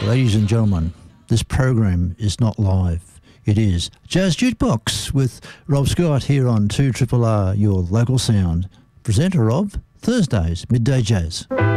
Ladies and gentlemen, this program is not live. It is Jazz Jukebox with Rob Scott here on 2RRR, your local sound. Presenter Rob, Thursdays, Midday Jazz.